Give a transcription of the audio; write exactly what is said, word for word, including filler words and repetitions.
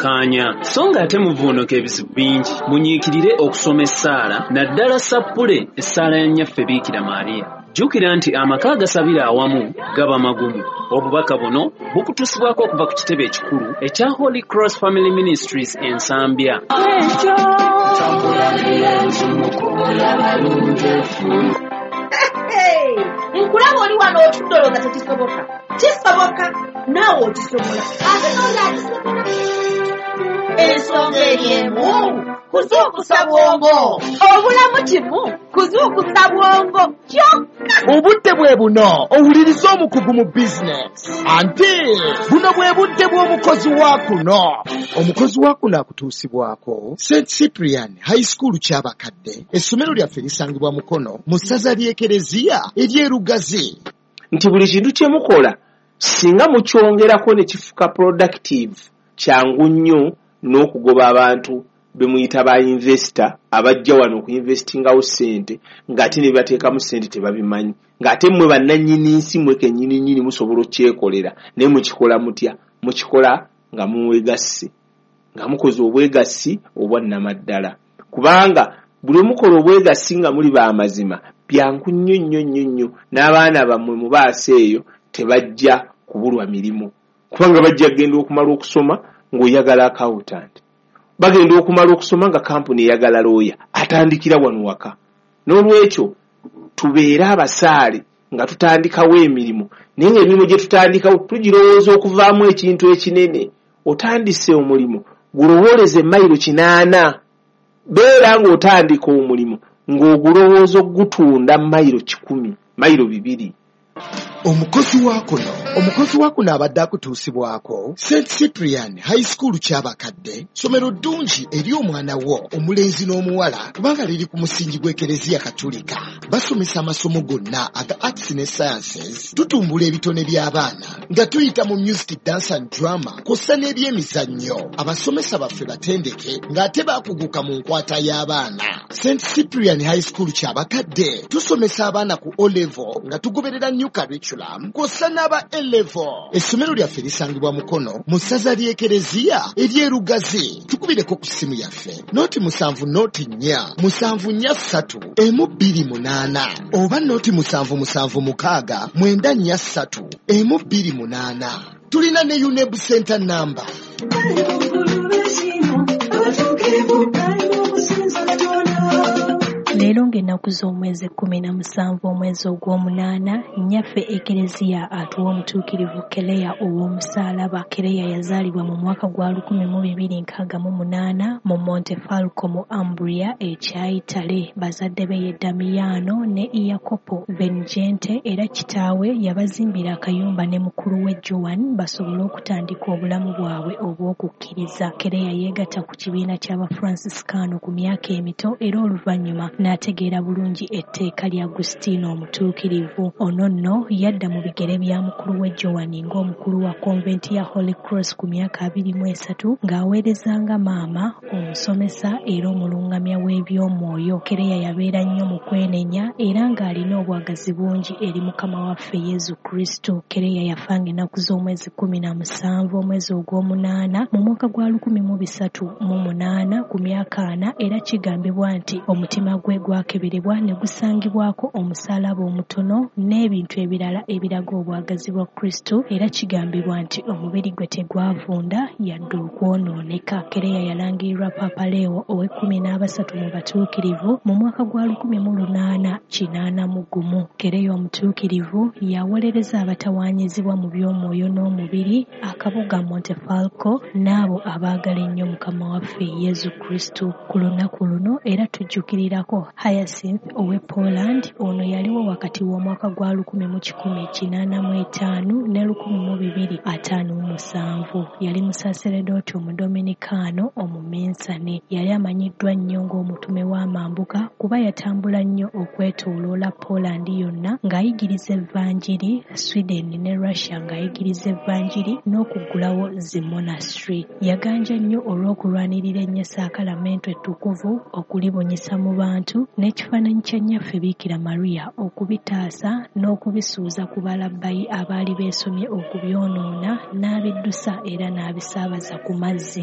mukkaanya so ng'ate muvvuunuka ebizibu bingi munyiikirire okusoma essaala naddala sappule essaala ya nnyaffe Biikira Maariya. Jjukira nti amaka agasabira awamu gaba magumu. Obubaka buno bukutusibwako okuva ku kitebe ekikulu ekya Holy Cross Family Ministries ensambya. Nkulaba oli wano otudoloza tekisoboka. Kisoboka naawe okisobola. Ate n'olyakisobola. Ensonga eriemu kuzuukusa bwongo. Obulamu kimu kuzuukusa bwongo kyokka. Obudde bwe buno owuliriza omukugu mu bizinesi. Ante buno bwe budde bw'omukozi wa kuno. Omukozi wa kuno akutuusibwako Saint Cyprian High School ky'abakadde. Essomero lyaffe lisangibwa Mukono mu ssaza ly'Ekereziya ery'Erugazi. Nti buli kintu kye mukola singa mukyongerako ne kifuka productive kyangu nnyo n'okugoba abantu be muyita ba investor abajja wano okuinvestingawo ssente ng'ate ne bateekamu ssente tebabimanyi ng'ate mmwe bannannyini nsi mmwe kennyini nnyini musobola okyekolera naye mukikola mutya mukikola nga muwegasse nga mukoze obwegassi obwannamaddala kubanga buli mukola obwegassi nga muli b'amazima byangu nnyo nnyo nnyo nnyo n'abaana bammwe mu baasi eyo tebajja kubulwa mirimu kubanga bajja kugenda okumala okusoma ng'oyagala accountant bagenda okumala okusoma nga kampuni eyagala looya atandikira wano waka. N'olwekyo tubeere abasaale nga tutandikawo emirimu naye ng'emirimu gye tutandikawo tugirowooza okuvaamu ekintu ekinene. Otandise omulimu gulowooleze mayiro kinaana beera ng'otandika omulimu ng'ogulowooza okugutunda mayiro kikumi mayiro bibiri. Omukozi wa kuno omukozi wa kuno abadde akutuusibwako Saint Cyprian High School ky'abakadde, somero ddungi eri omwana wo omulenzi n'omuwala kubanga liri ku musingi gw'Ekereziya Katolika. Basomesa amasomo gonna aga arts ne sciences. Tutumbula ebitone by'abaana nga tuyita mu music, dance and drama kw'ossa n'ebyemizannyo. Abasomesa baffe batendeke ng'ate baakuguka mu nkwata y'abaana. Saint Cyprian High School ky'abakadde tusomesa abaana ku O level nga tugoberera new curriculum kw'ossa n'aba A level. Essomero lyaffe lisangibwa Mukono mu ssaza ly'Ekereziya ery'Erugazi. Tukubireko ku ssimu yaffe nooti musanvu nooti nnya musanvu nnya ssatu emu bbiri munaana oba nooti musanvu musanvu mukaaga mwenda nnya ssatu emu bbiri munaana. Tulina ne U N E B center number. Leero ng'ennaku z'omwezi kkumi na musanvu omwezi ogw'omunaana nnyaffe Ekereziya atuwa omutuukirivu Kereya ow'omusaalaba. Kereya yazaalibwa mu mwaka gwa lukumi mu bibiri nkaaga mu munaana mu Montefalco mu Umbria ekya Itale. Bazadde be ye Damiano ne Iacopo Benjente era kitaawe yabazimbira akayumba ne mukulu we Joan basobole okutandika obulamu bwabwe obw'okukkiriza. Kereya yeegatta ku kibiina ky'Abafranciscaano ku myaka emito era oluvannyuma n'ategeera bulungi etteeka lya Agustino omutuukirivu. Ono nno yadda mu bigere bya mukulu we Joan ng'omukulu wa konventi ya Holy Cross ku myaka abiri mu esatu ng'aweerezanga maama omusomesa era omulungamya w'ebyomwoyo. Kereya yabeera nnyo mu kwenenya era ng'alina obwagazi bungi eri Mukama waffe Yezu Kristo. Kereya yafanga ennaku z'omwezi kkumi na musanvu omwezi ogw'omunaana mu mwaka gwa lukumi mu bisatu mu munaana ku myaka ana era kigambibwa nti omutima gwe gwakeberebwa ne gusangibwako omusaalaba omutono n'ebintu ebirala ebiraga obwagazi bwa Kristo era kigambibwa nti omubiri gwe tegwavunda yadde okwonooneka. Kereya yalangirirwa Papa Leo ow'ekkumi n'abasatu mu batuukirivu mu mwaka gwa lukumi mu lunaana kinaana mu gumu. Kereya omutuukirivu yawolereza abatawaanyizibwa mu by'omwoyo n'omubiri akabuga Montefalco n'abo abaagala ennyo Mukama waffe Yezu Kristo. Ku lunaku luno era tujjukirirako Hyacinth ow'e Poland. Ono yaliwo wakati w'omwaka gwa lukumi mu kikumi kinaana mu etaano ne lukumi mu bibiri ataano mu musanvu. Yali musaaseredooti omudominikaano omumensane. Yali amanyiddwa nnyo ng'omutume w'amambuka kuba yatambula nnyo okwetooloola Poland yonna ng'ayigiriza evvanjiri, Sweden ne Russia ng'ayigiriza evvanjiri n'okuggulawo zi monastery. Yaganja nnyo olw'okulwanirira ennyo ettukuvu okulibunyisa mu bantu n'ekifaananyi kya nnyaffe Biikira Maria okubitaasa n'okubisuuza ku balabbayi abaali beesomye okubyonoona n'abiddusa era n'abisaabaza ku mazzi.